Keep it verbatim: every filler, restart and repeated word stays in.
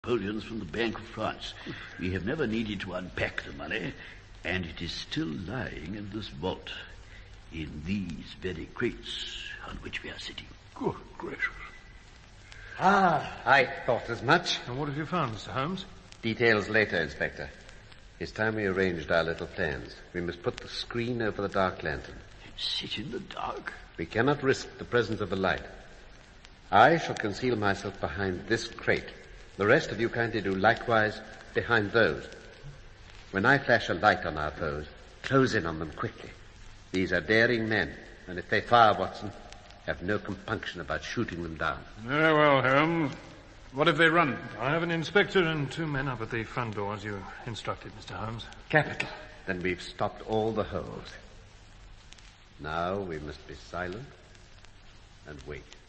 Napoleons from the Bank of France. We have never needed to unpack the money, and it is still lying in this vault, in these very crates on which we are sitting. Good gracious. Ah, I thought as much. And what have you found, Mister Holmes? Details later, Inspector. It's time we arranged our little plans. We must put the screen over the dark lantern. Sit in the dark? We cannot risk the presence of a light. I shall conceal myself behind this crate. The rest of you kindly do likewise behind those. When I flash a light on our foes, close in on them quickly. These are daring men, and if they fire, Watson, have no compunction about shooting them down. Very well, Holmes. What if they run? I have an inspector and two men up at the front door, as you instructed, Mister Holmes. Capital. Then we've stopped all the holes. Now we must be silent and wait.